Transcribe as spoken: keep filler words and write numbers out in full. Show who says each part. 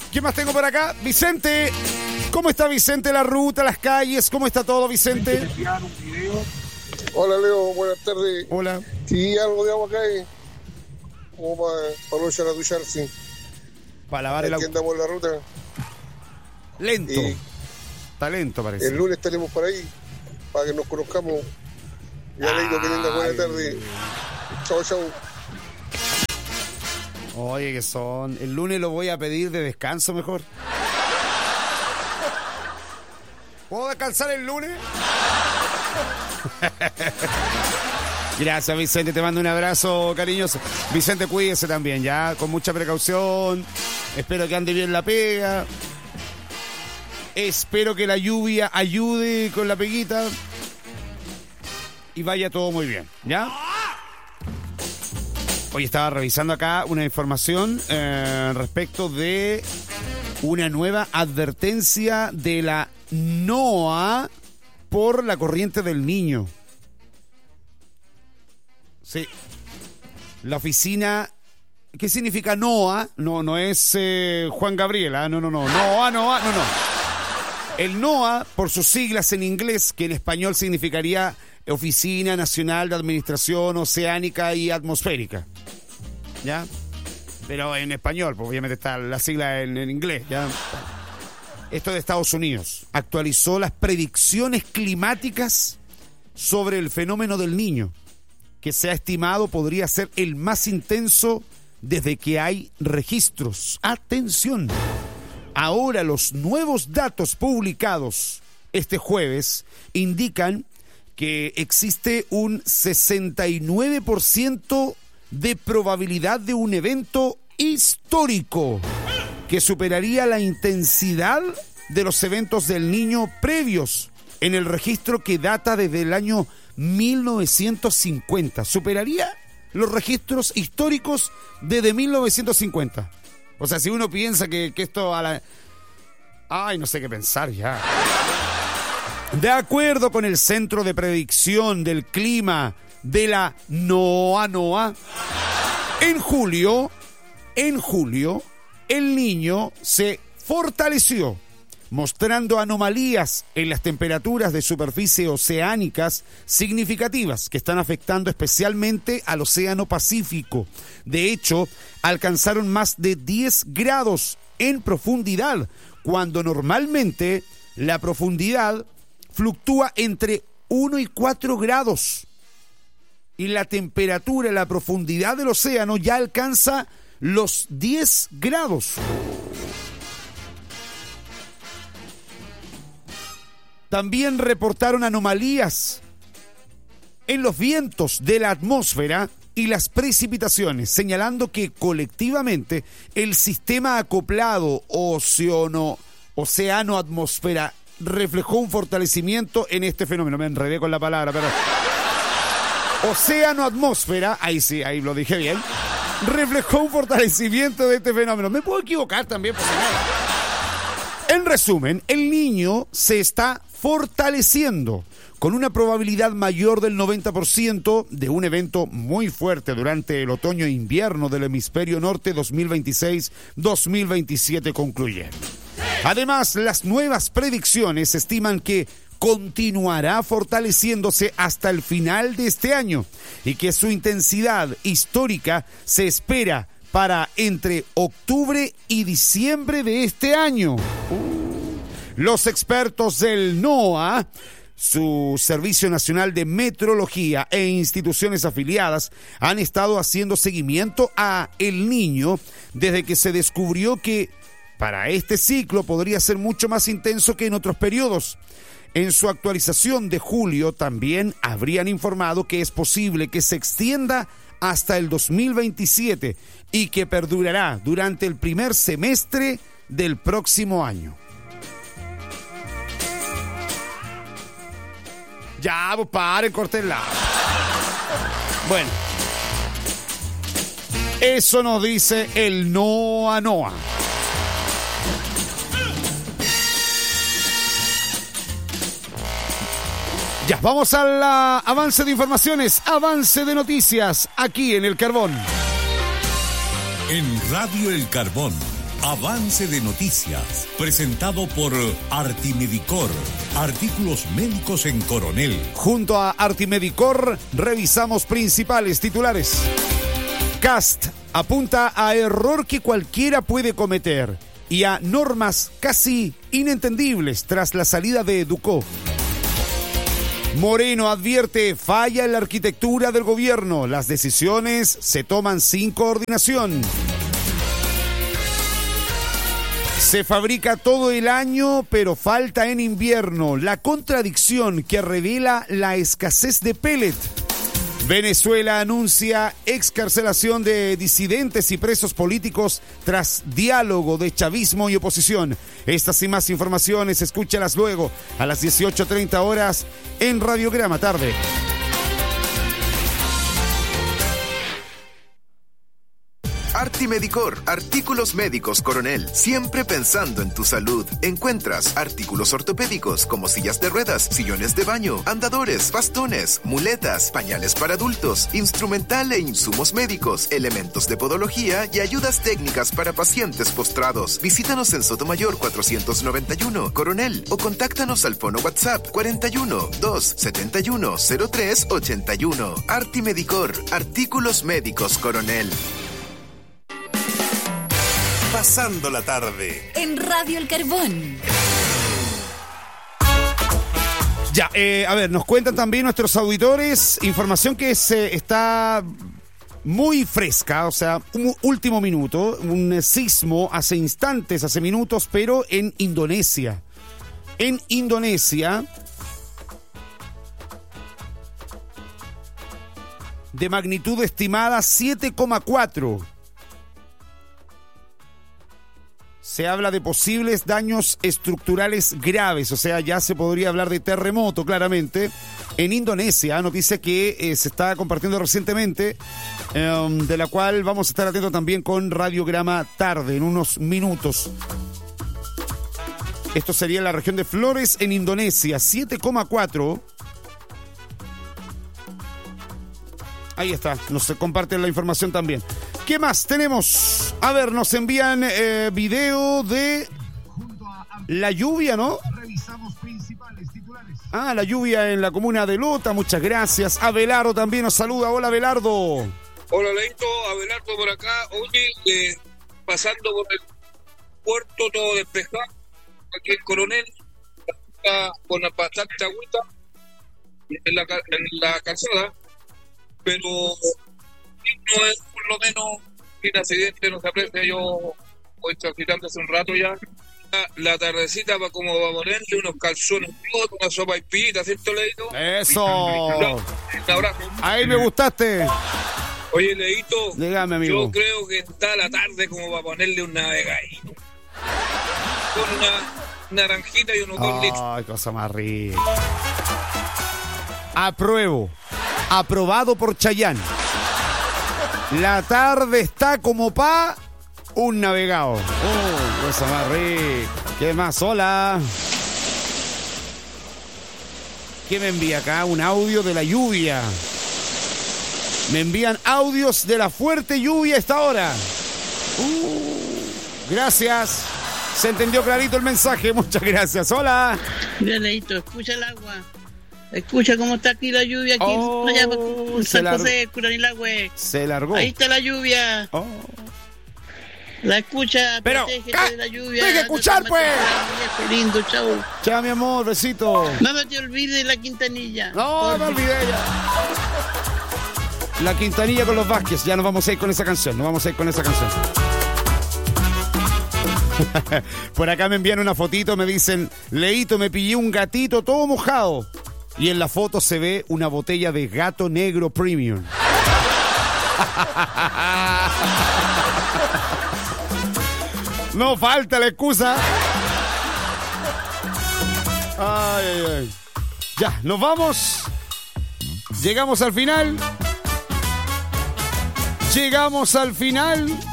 Speaker 1: ¿Quién más tengo por acá? Vicente. ¿Cómo está Vicente? La ruta, las calles, ¿cómo está todo, Vicente?
Speaker 2: Hola, Leo, buenas tardes.
Speaker 1: Hola.
Speaker 2: Sí, algo de agua acá, eh. como para, para aprovechar a ducharse.
Speaker 1: Para lavar el
Speaker 2: auto. Aquí andamos en la ruta.
Speaker 1: Lento.
Speaker 2: Y
Speaker 1: está lento, parece.
Speaker 2: El lunes estaremos por ahí, para que nos conozcamos. Ya le digo que tenga buena tarde. Chao, chao.
Speaker 1: Oye, que son. El lunes lo voy a pedir de descanso mejor. ¿Puedo descansar el lunes? Gracias, Vicente, te mando un abrazo cariñoso. Vicente, cuídese también, ya, con mucha precaución. Espero que ande bien la pega. Espero que la lluvia ayude con la peguita. Y vaya todo muy bien, ¿ya? Hoy estaba revisando acá una información eh, respecto de una nueva advertencia de la NOAA por la corriente del Niño. Sí. La oficina... ¿Qué significa NOAA? No, no es eh, Juan Gabriel, ¿eh? no, no, no. NOAA, NOAA, no, no. El NOAA, por sus siglas en inglés, que en español significaría Oficina Nacional de Administración Oceánica y Atmosférica. ¿Ya? Pero en español, pues obviamente está la sigla en, en inglés, ¿ya? Esto de Estados Unidos. Actualizó las predicciones climáticas sobre el fenómeno del Niño, que se ha estimado podría ser el más intenso desde que hay registros. ¡Atención! Ahora los nuevos datos publicados este jueves indican que existe un sesenta y nueve por ciento de probabilidad de un evento histórico que superaría la intensidad de los eventos del Niño previos en el registro que data desde el año mil novecientos cincuenta. Superaría los registros históricos desde mil novecientos cincuenta. O sea, si uno piensa que, que esto a la... Ay, no sé qué pensar ya. De acuerdo con el Centro de Predicción del Clima de la NOAA, NOAA, en julio, en julio, el Niño se fortaleció, mostrando anomalías en las temperaturas de superficie oceánicas significativas que están afectando especialmente al Océano Pacífico. De hecho, alcanzaron más de diez grados en profundidad, cuando normalmente la profundidad fluctúa entre uno y cuatro grados. Y la temperatura, la profundidad del océano ya alcanza los diez grados. También reportaron anomalías en los vientos de la atmósfera y las precipitaciones, señalando que colectivamente el sistema acoplado oceano, océano-atmósfera reflejó un fortalecimiento en este fenómeno. Me enredé con la palabra, pero... Océano-atmósfera, ahí sí, ahí lo dije bien, reflejó un fortalecimiento de este fenómeno. Me puedo equivocar también, por nada. En resumen, el Niño se está fortaleciendo con una probabilidad mayor del noventa por ciento de un evento muy fuerte durante el otoño e invierno del hemisferio norte dos mil veintiséis dos mil veintisiete concluyen. Además, las nuevas predicciones estiman que continuará fortaleciéndose hasta el final de este año y que su intensidad histórica se espera para entre octubre y diciembre de este año. Los expertos del NOAA, su Servicio Nacional de Meteorología e instituciones afiliadas han estado haciendo seguimiento a El Niño desde que se descubrió que para este ciclo podría ser mucho más intenso que en otros periodos. En su actualización de julio también habrían informado que es posible que se extienda hasta el dos mil veintisiete y que perdurará durante el primer semestre del próximo año. Ya, pues paren, córtenla. Bueno, eso nos dice el NOAA NOAA. Ya, vamos al uh, avance de informaciones, avance de noticias, aquí en El Carbón.
Speaker 3: En Radio El Carbón, Avance de noticias, presentado por Artimedicor, artículos médicos en Coronel.
Speaker 1: Junto a Artimedicor, revisamos principales titulares. Cast apunta a error que cualquiera puede cometer y a normas casi inentendibles tras la salida de Ducó. Moreno advierte falla en la arquitectura del gobierno. Las decisiones se toman sin coordinación. Se fabrica todo el año, pero falta en invierno. La contradicción que revela la escasez de pellet. Venezuela anuncia excarcelación de disidentes y presos políticos tras diálogo de chavismo y oposición. Estas y más informaciones, escúchalas luego a las dieciocho treinta horas en Radiograma Tarde.
Speaker 4: Artimedicor, artículos médicos Coronel, siempre pensando en tu salud. Encuentras artículos ortopédicos como sillas de ruedas, sillones de baño, andadores, bastones, muletas, pañales para adultos, instrumental e insumos médicos, elementos de podología y ayudas técnicas para pacientes postrados. Visítanos en Sotomayor cuatrocientos noventa y uno, Coronel, o contáctanos al fono WhatsApp cuarenta y uno, dos setenta y uno, cero tres ochenta y uno. Artimedicor, artículos médicos Coronel.
Speaker 3: Pasando la tarde
Speaker 5: en Radio El Carbón.
Speaker 1: Ya, eh, a ver, nos cuentan también nuestros auditores información que se está muy fresca, o sea, un último minuto, un sismo hace instantes, hace minutos, pero en Indonesia. En Indonesia, de magnitud estimada siete coma cuatro. Se habla de posibles daños estructurales graves, o sea, ya se podría hablar de terremoto claramente. En Indonesia, noticia que eh, se está compartiendo recientemente, eh, de la cual vamos a estar atentos también con Radiograma Tarde, en unos minutos. Esto sería la región de Flores, en Indonesia, siete coma cuatro. Ahí está, nos comparten la información también. ¿Qué más tenemos? A ver, nos envían eh, video de la lluvia, ¿no?
Speaker 6: Revisamos principales titulares.
Speaker 1: Ah, la lluvia en la comuna de Lota, muchas gracias. Abelardo también nos saluda. Hola, Abelardo.
Speaker 7: Hola, Leito, Abelardo por acá. Oye, eh, pasando por el puerto todo despejado, aquí en Coronel, con bastante agüita en la, en la calzada, pero no es por lo menos sin accidente, no se aprecia. Yo voy transitando hace un rato ya. La, la tardecita va como va a ponerle unos calzones, una sopa y pita, ¿cierto, Leito?
Speaker 1: Eso.
Speaker 7: Un abrazo.
Speaker 1: Ahí me gustaste.
Speaker 7: Oye, Leito,
Speaker 1: dígame, amigo.
Speaker 7: Yo creo que está la tarde como para ponerle un navegadito. Con una naranjita y unos dos litros.
Speaker 1: Ay, cosa más rica. Apruebo. Aprobado por Chayanne. La tarde está como pa un navegado. Oh, cosa más rica. ¿Qué más? Hola. ¿Qué me envía acá? Un audio de la lluvia. Me envían audios de la fuerte lluvia a esta hora. Uh, gracias. Se entendió clarito el mensaje. Muchas gracias. Hola.
Speaker 8: Mira, Leito, escucha el agua. Escucha cómo está aquí la lluvia, aquí
Speaker 1: oh,
Speaker 8: allá en San José, Curanilagüe.
Speaker 1: Se largó.
Speaker 8: Ahí está la lluvia.
Speaker 1: Oh.
Speaker 8: La escucha,
Speaker 1: pero
Speaker 8: protégete de la lluvia.
Speaker 1: ¡Deja escuchar, pues!
Speaker 8: Qué lindo, chao.
Speaker 1: Chao, mi amor, besito.
Speaker 8: No me te olvides la Quintanilla.
Speaker 1: No, me olvidé ya. La Quintanilla con los Vázquez. Ya nos vamos a ir con esa canción. Nos vamos a ir con esa canción. Por acá me envían una fotito, me dicen, Leito, me pillé un gatito todo mojado. Y en la foto se ve una botella de Gato Negro Premium. No falta la excusa. Ay, ay, ay. Ya, nos vamos. Llegamos al final. Llegamos al final.